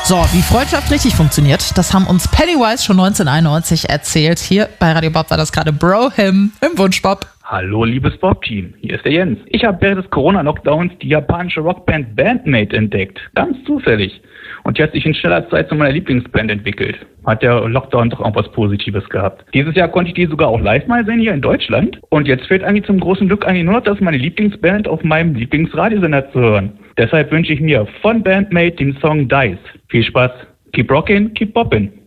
So, wie Freundschaft richtig funktioniert, das haben uns Pennywise schon 1991 erzählt. Hier bei Radio Bob war das gerade Bro Him im Wunschbob. Hallo liebes Bob-Team, hier ist der Jens. Ich habe während des Corona-Lockdowns die japanische Rockband Bandmate entdeckt. Ganz zufällig. Und die hat sich in schneller Zeit zu meiner Lieblingsband entwickelt. Hat der Lockdown doch auch was Positives gehabt. Dieses Jahr konnte ich die sogar auch live mal sehen hier in Deutschland. Und jetzt fehlt eigentlich zum großen Glück eigentlich nur noch, dass meine Lieblingsband auf meinem Lieblingsradiosender zu hören. Deshalb wünsche ich mir von Bandmate den Song Dice. Viel Spaß. Keep rockin', keep boppin'.